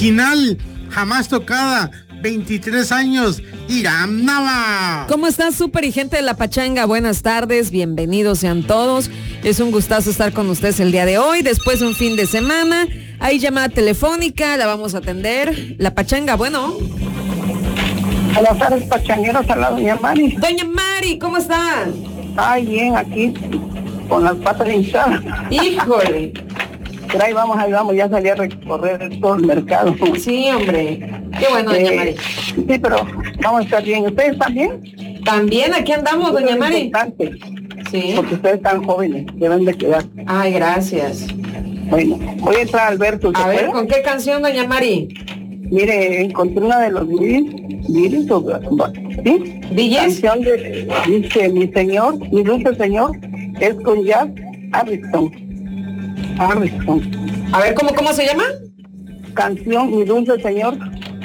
original, jamás tocada, 23 años, Iram Nava. ¿Cómo estás, súper y gente de La Pachanga? Buenas tardes, bienvenidos sean todos. Es un gustazo estar con ustedes el día de hoy, después de un fin de semana. Hay llamada telefónica, la vamos a atender. La Pachanga, bueno. Buenas tardes, pachangueros, a la doña Mari. Doña Mari, ¿cómo está? Ay, bien, aquí, con las patas hinchadas. Híjole. Pero ahí vamos, ya salí a recorrer todo el mercado. Sí, hombre. Qué bueno, doña Mari. Sí, pero vamos a estar bien. ¿Ustedes están bien? También, aquí andamos, doña Es Mari. importante, Sí. porque ustedes están jóvenes, deben de quedar. Ay, gracias. Bueno, voy a entrar al Alberto. A ver, ¿con qué canción, doña Mari? Mire, encontré una de los Beatles, ¿sí? ¿Villes? Canción dice, mi señor, mi dulce señor, es con Jack Harrison. A ver, ¿cómo se llama? Canción, mi dulce señor.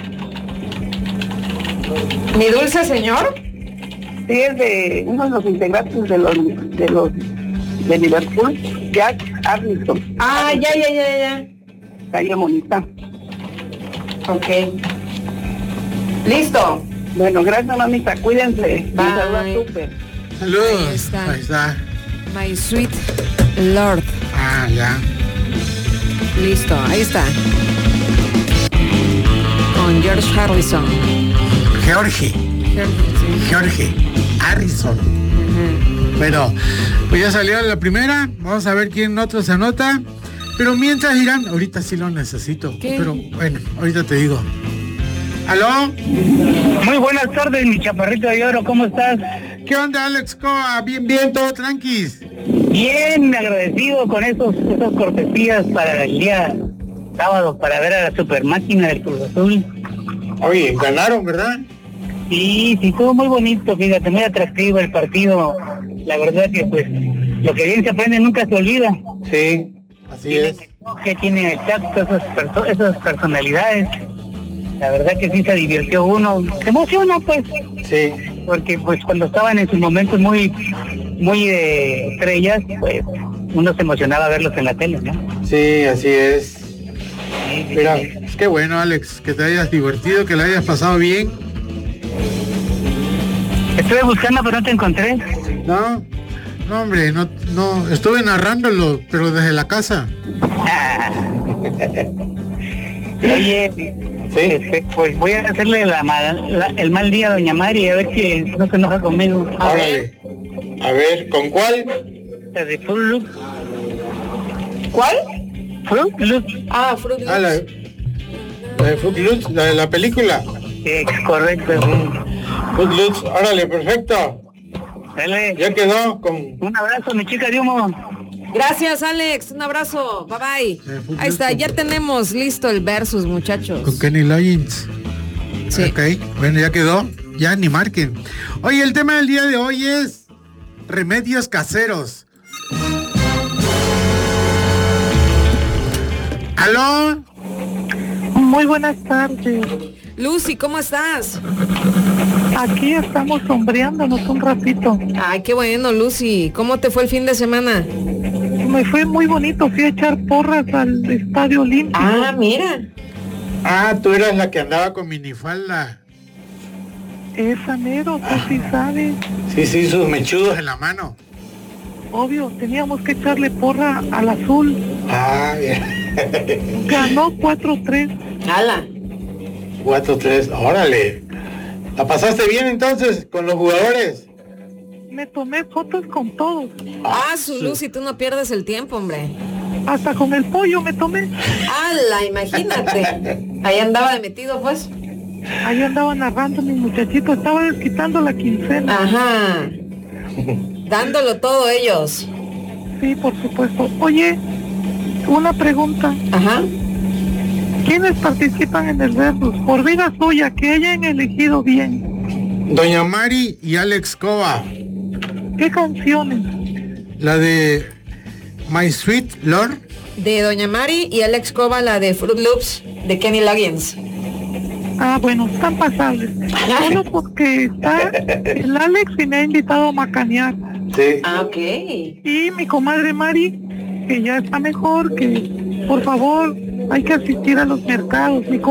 ¿Mi dulce señor? Sí, es de uno de los integrantes de Liverpool, Jack Harrison. Ah, ya. Calle Monita. Ok. Listo. Bueno, gracias, mamita, cuídense. Bye. Me saluda súper. Saludos. Ahí está. My Sweet Lord. Ah, ya. Listo, ahí está. Con George Harrison. George Harrison. Bueno, pues ya salió la primera. Vamos a ver quién otro se anota. Pero mientras Irán, ahorita sí lo necesito. ¿Qué? Pero bueno, ahorita te digo. ¿Aló? Muy buenas tardes, mi chaparrito de oro, ¿cómo estás? ¿Qué onda, Alex Coa? Bien, todo tranquis. Bien agradecido con esas cortesías para el día sábado, para ver a la super máquina del Cruz Azul. Oye, ganaron, ¿verdad? Sí, estuvo muy bonito, fíjate, muy atractivo el partido. La verdad que pues lo que bien se aprende nunca se olvida. Sí, así es. Que tiene exacto esas personalidades. La verdad que sí se divirtió uno, se emociona pues. Sí. Porque pues cuando estaban en sus momentos muy estrellas, pues uno se emocionaba verlos en la tele, ¿no? Sí, así es. Mira, es que bueno, Alex, que te hayas divertido, que la hayas pasado bien. Estuve buscando pero no te encontré. No, hombre, no, estuve narrándolo, pero desde la casa. Oye, Sí. pues voy a hacerle el mal día a doña Mari, a ver si no se enoja conmigo. Órale. A ver, ¿con cuál? La de Fruit Loops. ¿Cuál? Fruit Loops. Ah, Fruit Loops. Ah, la de Fruit Loops, la de la película. Correcto. Fruit Loops, órale, perfecto. Dale. Ya quedó con... Un abrazo, mi chica de humo. Gracias, Alex. Un abrazo. Bye bye. Ahí está, ya tenemos listo el versus, muchachos. Con Kenny Loggins. Sí. Ok, bueno, ya quedó. Ya ni marquen. Oye, el tema del día de hoy es remedios caseros. ¿Aló? Muy buenas tardes. Lucy, ¿cómo estás? Aquí estamos sombreándonos un ratito. Ay, qué bueno, Lucy. ¿Cómo te fue el fin de semana? Me fue muy bonito, fui a echar porras al Estadio Olímpico. Ah, mira. Ah, tú eras la que andaba con minifalda. Esa mero, tú sí sabes. Sí, sus mechudos en la mano. Obvio, teníamos que echarle porra al azul. Ah, bien. Ganó 4-3. Hala. 4-3, órale. ¿La pasaste bien entonces con los jugadores? Me tomé fotos con todos. Ah, su Lucy, tú no pierdes el tiempo, hombre. Hasta con el pollo me tomé. ¡Hala! Imagínate. Ahí andaba de metido, pues. Ahí andaba narrando mi muchachito. Estaba desquitando la quincena. Ajá. Dándolo todo ellos. Sí, por supuesto. Oye, una pregunta. Ajá. ¿Quiénes participan en el versus? Por vida suya, que hayan elegido bien. Doña Mari y Alex Coa. ¿Qué canciones? La de My Sweet Lord. De Doña Mari y Alex Coba, la de Fruit Loops de Kenny Loggins. Ah, bueno, están pasables. Solo porque está el Alex y me ha invitado a macanear. Sí. Ah, ok. Y mi comadre Mari, que ya está mejor, que por favor hay que asistir a los mercados. Mi